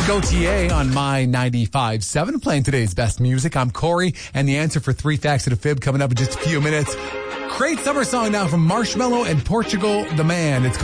Gautier on My 95.7, playing today's best music. I'm Corey, and the answer for 3 facts and a fib coming up in just a few minutes. Great summer song now from Marshmello and Portugal the Man. It's